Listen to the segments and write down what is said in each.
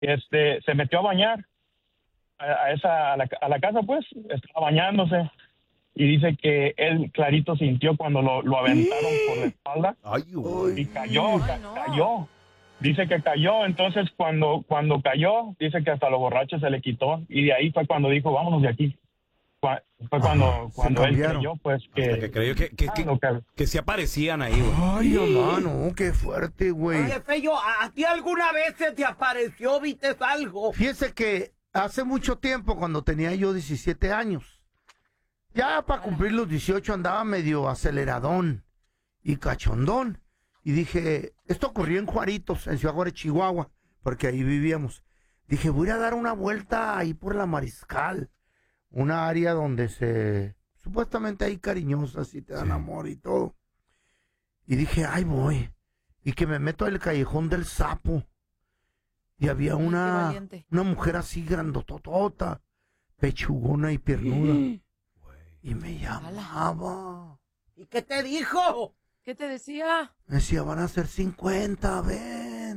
se metió a bañar a la casa, pues, estaba bañándose. Y dice que él clarito sintió cuando lo aventaron por la espalda. Y cayó. Dice que cayó, entonces cuando cayó, dice que hasta los borrachos se le quitó. Y de ahí fue cuando dijo, vámonos de aquí. Fue cuando él creyó, pues, que creyó que se aparecían ahí, güey. Ay, hermano, qué fuerte, güey. Oye, Fello, ¿a ti alguna vez se te apareció, viste algo? Fíjese que hace mucho tiempo, cuando tenía yo 17 años, ya para cumplir los 18 andaba medio aceleradón y cachondón. Y dije, esto ocurrió en Juaritos, en Ciudad Juárez, Chihuahua, porque ahí vivíamos. Dije, voy a dar una vuelta ahí por la Mariscal, una área donde supuestamente hay cariñosas y te dan amor y todo. Y dije, ay, voy. Y que me meto al callejón del Sapo. Y había una mujer así grandototota, pechugona y piernuda. Y me llamaba. ¿Y qué te dijo? ¿Qué te decía? Me decía, van a ser 50, ven.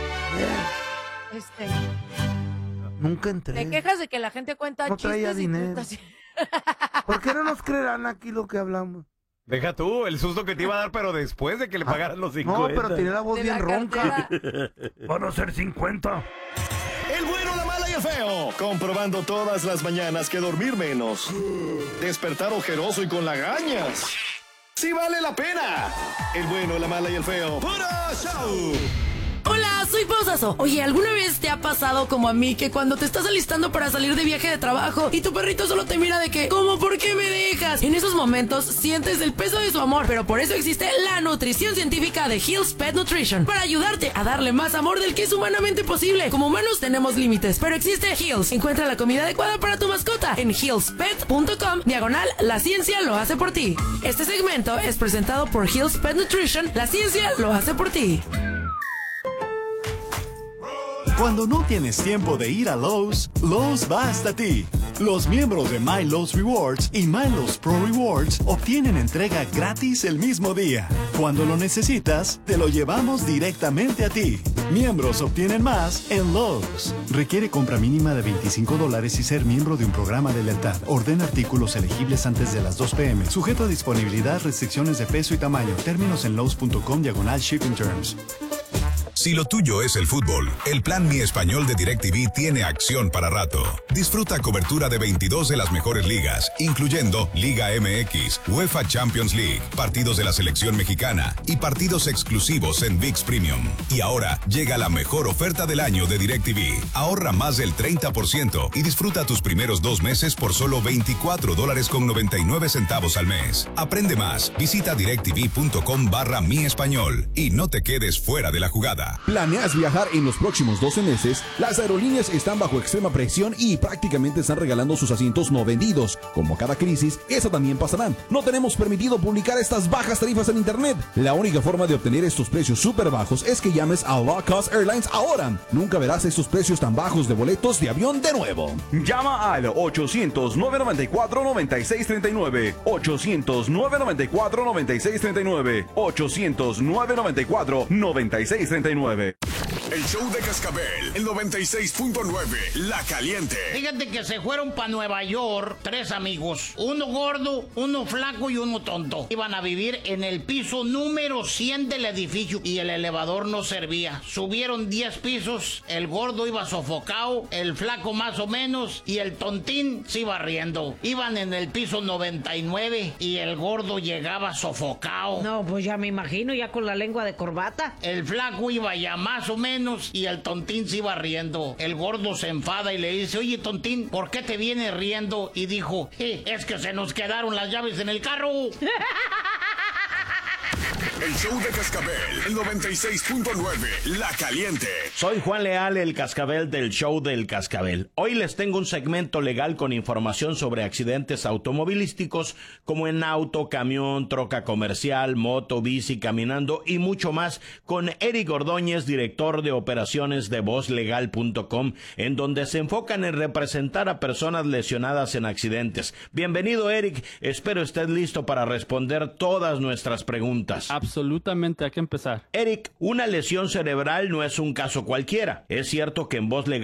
Nunca entré. Te quejas de que la gente cuenta no chistes traía dinero. Estás... ¿Por qué no nos creerán aquí lo que hablamos? Deja tú, el susto que te iba a dar, pero después de que le pagaran los 50. No, pero tiene la voz bien ronca. Van a ser 50. El bueno, la mala y el feo. Comprobando todas las mañanas que dormir menos. Despertar ojeroso y con lagañas. ¡Sí vale la pena! El bueno, la mala y el feo. ¡Puro show! Hola, soy Pausazo. Oye, ¿alguna vez te ha pasado como a mí que cuando te estás alistando para salir de viaje de trabajo y tu perrito solo te mira de que, ¿cómo? ¿Por qué me dejas? En esos momentos sientes el peso de su amor, pero por eso existe la nutrición científica de Hill's Pet Nutrition para ayudarte a darle más amor del que es humanamente posible. Como humanos tenemos límites, pero existe Hill's. Encuentra la comida adecuada para tu mascota en hillspet.com/, la ciencia lo hace por ti. Este segmento es presentado por Hill's Pet Nutrition, la ciencia lo hace por ti. Cuando no tienes tiempo de ir a Lowe's, Lowe's va hasta ti. Los miembros de My Lowe's Rewards y My Lowe's Pro Rewards obtienen entrega gratis el mismo día. Cuando lo necesitas, te lo llevamos directamente a ti. Miembros obtienen más en Lowe's. Requiere compra mínima de $25 y ser miembro de un programa de lealtad. Ordena artículos elegibles antes de las 2 p.m. Sujeto a disponibilidad, restricciones de peso y tamaño. Términos en lowes.com/shipping terms. Si lo tuyo es el fútbol, el plan Mi Español de DirecTV tiene acción para rato. Disfruta cobertura de 22 de las mejores ligas, incluyendo Liga MX, UEFA Champions League, partidos de la selección mexicana y partidos exclusivos en ViX Premium. Y ahora llega la mejor oferta del año de DirecTV. Ahorra más del 30% y disfruta tus primeros 2 meses por solo $24.99 al mes. Aprende más, visita directv.com/Mi Español y no te quedes fuera de la jugada. ¿Planeas viajar en los próximos 12 meses? Las aerolíneas están bajo extrema presión y prácticamente están regalando sus asientos no vendidos. Como cada crisis, esa también pasará. No tenemos permitido publicar estas bajas tarifas en internet. La única forma de obtener estos precios súper bajos es que llames a Low Cost Airlines ahora. Nunca verás estos precios tan bajos de boletos de avión de nuevo. Llama al 800-994-9639. 800-994-9639. 800-994-9639. El show de Cascabel, el 96.9, La Caliente. Fíjate que se fueron para Nueva York 3 amigos. Uno gordo, uno flaco y uno tonto. Iban a vivir en el piso número 100 del edificio y el elevador no servía. Subieron 10 pisos, el gordo iba sofocado, el flaco más o menos y el tontín se iba riendo. Iban en el piso 99 y el gordo llegaba sofocado. No, pues ya me imagino, ya con la lengua de corbata. El flaco iba ya más o menos y el tontín se iba riendo. El gordo se enfada y le dice, oye tontín, ¿por qué te vienes riendo? Y dijo, es que se nos quedaron las llaves en el carro. El show de Cascabel, el 96.9, La Caliente. Soy Juan Leal, el Cascabel del show del Cascabel. Hoy les tengo un segmento legal con información sobre accidentes automovilísticos como en auto, camión, troca comercial, moto, bici, caminando y mucho más con Eric Ordóñez, director de operaciones de VozLegal.com, en donde se enfocan en representar a personas lesionadas en accidentes. Bienvenido, Eric. Espero estés listo para responder todas nuestras preguntas. absolutamente hay que empezar. Eric, una lesión cerebral no es un caso cualquiera. Es cierto que en voz legal